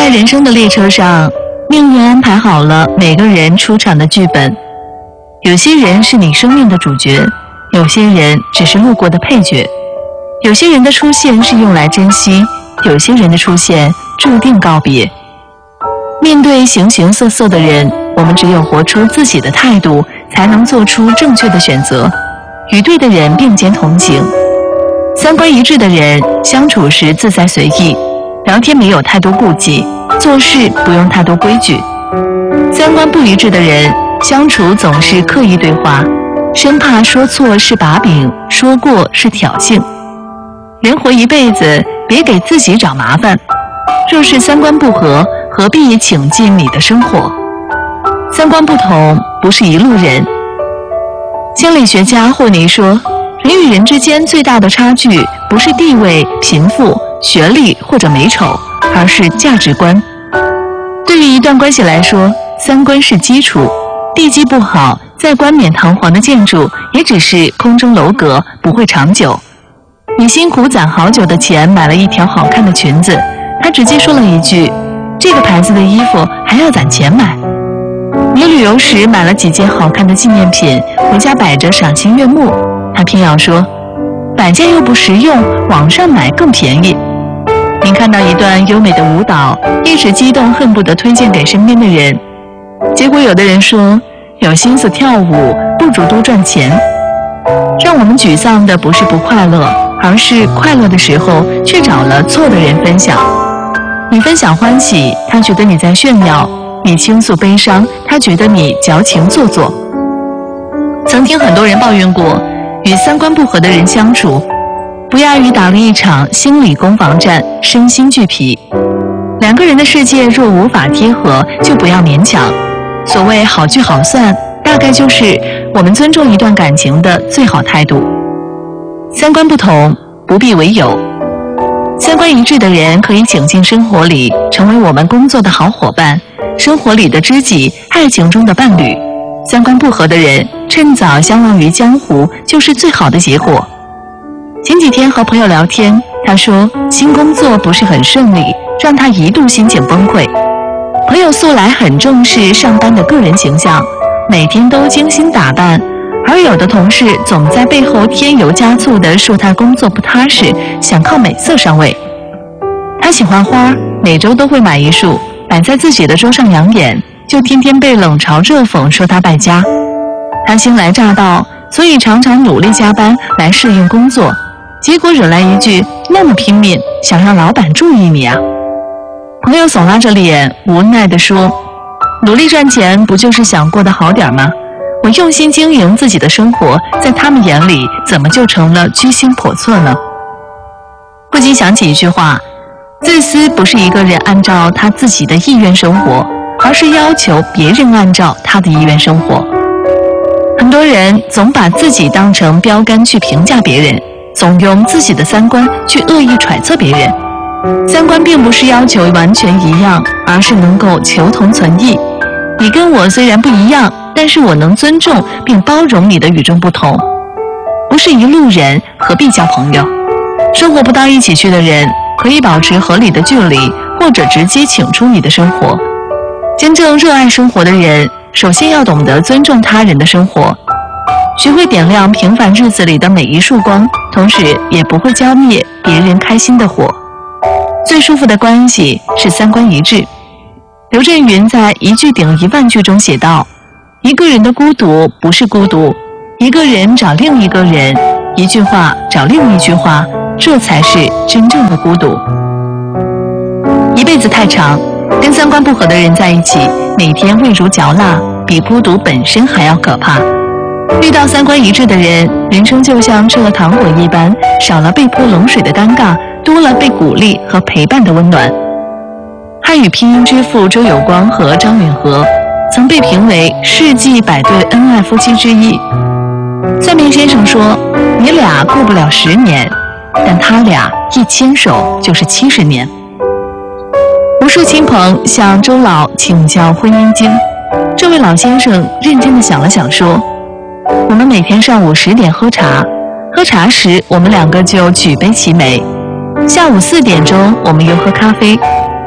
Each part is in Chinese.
在人生的列车上，命运安排好了每个人出场的剧本。有些人是你生命的主角，有些人只是路过的配角。有些人的出现是用来珍惜，有些人的出现注定告别。面对形形色色的人，我们只有活出自己的态度，才能做出正确的选择，与对的人并肩同行。三观一致的人相处时自在随意，聊天没有太多顾忌，做事不用太多规矩。三观不一致的人相处总是刻意对话，生怕说错是把柄，说过是挑衅。人活一辈子，别给自己找麻烦。若是三观不合，何必请进你的生活？三观不同，不是一路人。心理学家霍尼说，人与人之间最大的差距，不是地位、贫富、学历或者美丑，而是价值观。对于一段关系来说，三观是基础，地基不好，再冠冕堂皇的建筑也只是空中楼阁，不会长久。你辛苦攒好久的钱买了一条好看的裙子，他直接说了一句，这个牌子的衣服还要攒钱买。你旅游时买了几件好看的纪念品，回家摆着赏心悦目，他偏要说摆件又不实用，网上买更便宜。你看到一段优美的舞蹈，一时激动恨不得推荐给身边的人，结果有的人说有心思跳舞不如多赚钱。让我们沮丧的不是不快乐，而是快乐的时候却找了错的人分享。你分享欢喜，他觉得你在炫耀；你倾诉悲伤，他觉得你矫情做作。曾听很多人抱怨过，与三观不合的人相处，不亚于打了一场心理攻防战，身心俱疲。两个人的世界若无法贴合，就不要勉强。所谓好聚好散，大概就是我们尊重一段感情的最好态度。三观不同，不必为友。三观一致的人可以请进生活里，成为我们工作的好伙伴，生活里的知己，爱情中的伴侣。三观不合的人，趁早相忘于江湖，就是最好的结果。前几天和朋友聊天，他说新工作不是很顺利，让他一度心情崩溃。朋友素来很重视上班的个人形象，每天都精心打扮，而有的同事总在背后添油加醋地说他工作不踏实，想靠美色上位。他喜欢花，每周都会买一束，摆在自己的桌上养眼，就天天被冷嘲热讽说他败家。他新来乍到，所以常常努力加班来适应工作，结果惹来一句那么拼命，想让老板注意你啊。朋友耸拉着脸无奈地说，努力赚钱不就是想过得好点吗？我用心经营自己的生活，在他们眼里怎么就成了居心叵测呢？不禁想起一句话，自私不是一个人按照他自己的意愿生活，而是要求别人按照他的意愿生活。很多人总把自己当成标杆去评价别人，总用自己的三观去恶意揣测别人。三观并不是要求完全一样，而是能够求同存异。你跟我虽然不一样，但是我能尊重并包容你的与众不同。不是一路人，何必交朋友？生活不到一起去的人，可以保持合理的距离，或者直接请出你的生活。真正热爱生活的人，首先要懂得尊重他人的生活，学会点亮平凡日子里的每一束光，同时也不会浇灭别人开心的火。最舒服的关系是三观一致。刘震云在一句顶一万句中写道，一个人的孤独不是孤独，一个人找另一个人，一句话找另一句话，这才是真正的孤独。一辈子太长，跟三观不合的人在一起，每天味如嚼蜡，比孤独本身还要可怕。遇到三观一致的人，人生就像吃了糖果一般，少了被泼冷水的尴尬，多了被鼓励和陪伴的温暖。汉语拼音之父周有光和张允和曾被评为世纪100对恩爱夫妻之一。算命先生说，你俩过不了10年，但他俩一牵手就是70年。无数亲朋向周老请教婚姻经，这位老先生认真地想了想说，我们每天上午10点喝茶，喝茶时我们2个就举杯齐眉，下午4点钟我们又喝咖啡，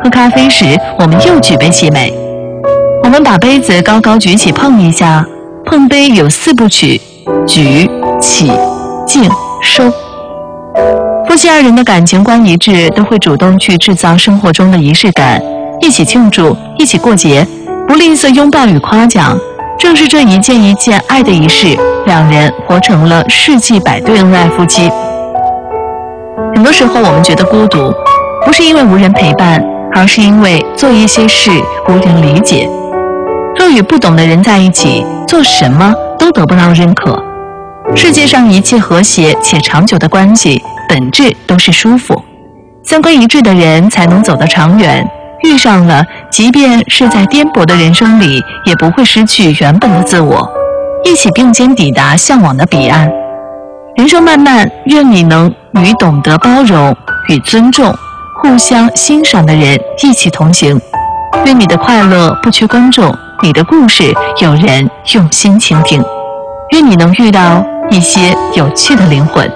喝咖啡时，我们又举杯齐眉。我们把杯子高高举起碰一下，碰杯有4部曲：举、起、敬、收。夫妻2人的感情观一致，都会主动去制造生活中的仪式感，一起庆祝，一起过节，不吝啬拥抱与夸奖。正是这一件一件爱的仪式，两人活成了世纪100对恩爱夫妻。很多时候我们觉得孤独，不是因为无人陪伴，而是因为做一些事无人理解。若与不懂的人在一起，做什么都得不到认可。世界上一切和谐且长久的关系，本质都是舒服。三观一致的人才能走得长远，遇上了，即便是在颠簸的人生里，也不会失去原本的自我，一起并肩抵达向往的彼岸。人生漫漫，愿你能与懂得包容与尊重、互相欣赏的人一起同行。愿你的快乐不缺观众，你的故事有人用心倾听。愿你能遇到一些有趣的灵魂。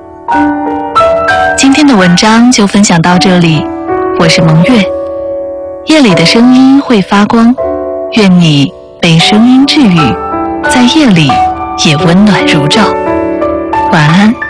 今天的文章就分享到这里，我是蒙月。夜里的声音会发光，愿你被声音治愈，在夜里也温暖如照。晚安。